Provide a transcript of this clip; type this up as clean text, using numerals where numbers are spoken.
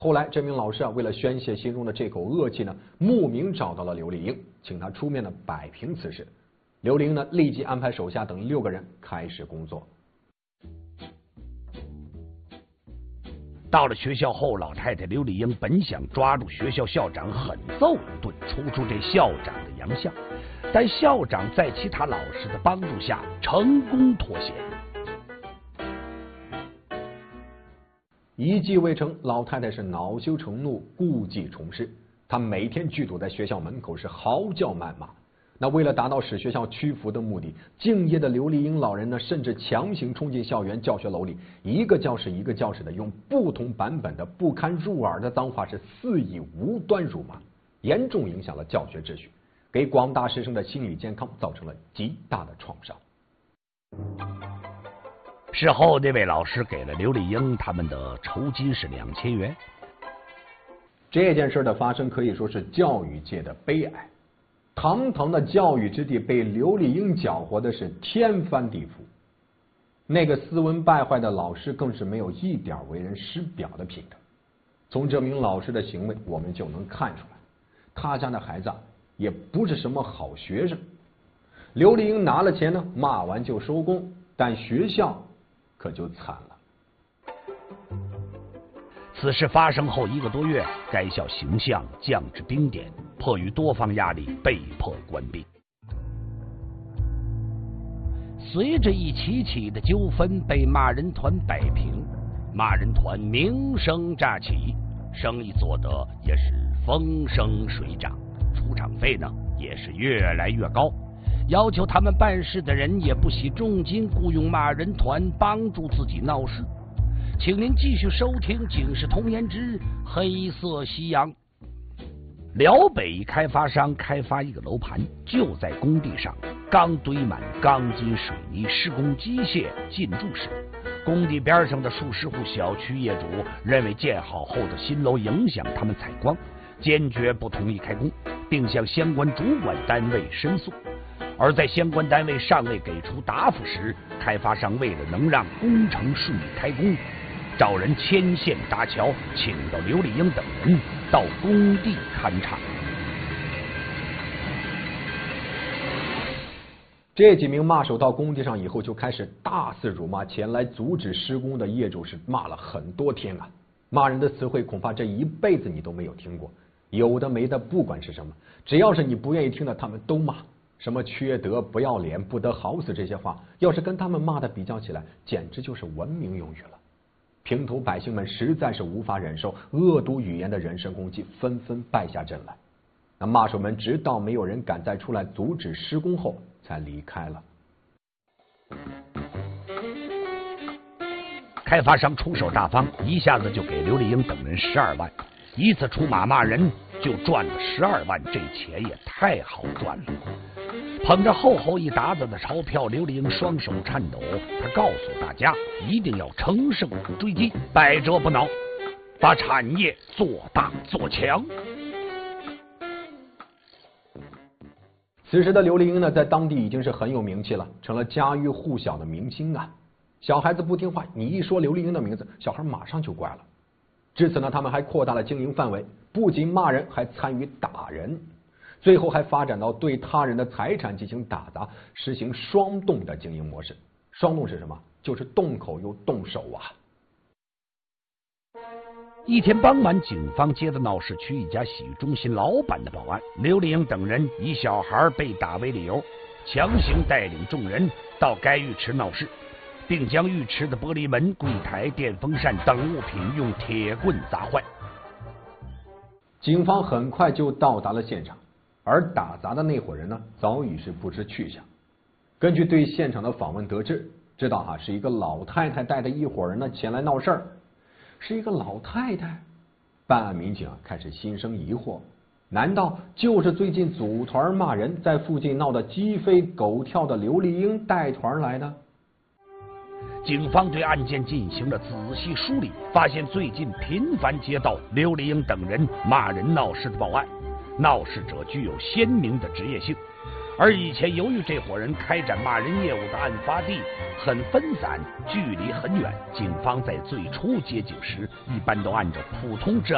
后来这名老师为了宣泄心中的这口恶气慕名找到了刘丽英，请他出面摆平此事。刘丽英立即安排手下等6个人开始工作。 到了学校后，老太太刘丽英本想抓住学校校长狠揍一顿，除出这校长的洋相，但校长在其他老师的帮助下成功脱险。 一计未成，老太太是恼羞成怒，故技重施。她每天聚堵在学校门口，是嚎叫谩骂。为了达到使学校屈服的目的，敬业的刘丽英老人甚至强行冲进校园教学楼里，一个教室一个教室的用不同版本的不堪入耳的脏话是肆意无端辱骂，严重影响了教学秩序，给广大师生的心理健康造成了极大的创伤。 事后，那位老师给了刘丽英他们的酬金是2000元。 这件事的发生可以说是教育界的悲哀。堂堂的教育之地被刘丽英搅和的是天翻地覆。那个斯文败坏的老师更是没有一点为人师表的品德。从这名老师的行为，我们就能看出来，他家的孩子也不是什么好学生。刘丽英拿了钱骂完就收工，但学校可就惨了。 此事发生后1个多月，该校形象降至冰点，迫于多方压力，被迫关闭。随着一起起的纠纷被骂人团摆平，骂人团名声乍起，生意做得也是风生水长，出场费也是越来越高，要求他们办事的人也不惜重金雇佣骂人团帮助自己闹事。请您继续收听《警世通言之黑色夕阳》。辽北一开发商开发一个楼盘，就在工地上，刚堆满钢筋水泥，施工机械进驻时，工地边上的数十户小区业主认为建好后的新楼影响他们采光，坚决不同意开工，并向相关主管单位申诉。而在相关单位尚未给出答复时，开发商为了能让工程顺利开工，找人牵线搭桥，请到刘丽英等人到工地勘察。 这几名骂手到工地上以后，就开始大肆辱骂前来阻止施工的业主，是骂了很多天啊！骂人的词汇恐怕这一辈子你都没有听过，有的没的，不管是什么，只要是你不愿意听的，他们都骂。什么缺德、不要脸、不得好死这些话，要是跟他们骂的比较起来，简直就是文明用语了。平头百姓们实在是无法忍受恶毒语言的人身攻击，纷纷败下阵来。那骂手们直到没有人敢再出来阻止施工后，才离开了。 开发商出手大方，一下子就给刘丽英等人12万，一次出马骂人就赚了12万，这钱也太好赚了。捧着厚厚一沓子的钞票，刘丽英双手颤抖，她告诉大家一定要乘胜追击，百折不挠，把产业做大做强。 此时的刘丽英在当地已经是很有名气了，成了家喻户晓的明星啊。小孩子不听话，你一说刘丽英的名字，小孩马上就乖了。至此他们还扩大了经营范围，不仅骂人，还参与打人，最后还发展到对他人的财产进行打砸，实行双动的经营模式。双动是什么？就是动口又动手啊。 一天傍晚，警方接到闹市区一家洗浴中心老板的报案，刘丽英等人以小孩被打为理由，强行带领众人到该浴池闹事，并将浴池的玻璃门、柜台、电风扇等物品用铁棍砸坏。 警方很快就到达了现场，而打砸的那伙人早已是不知去向。根据对现场的访问得知，知道是一个老太太带着一伙人前来闹事儿。是一个老太太，办案民警开始心生疑惑，难道就是最近组团骂人，在附近闹得鸡飞狗跳的刘丽英带团来的？ 警方对案件进行了仔细梳理，发现最近频繁接到刘丽英等人骂人闹事的报案，闹事者具有鲜明的职业性。而以前由于这伙人开展骂人业务的案发地很分散，距离很远，警方在最初接警时一般都按照普通治安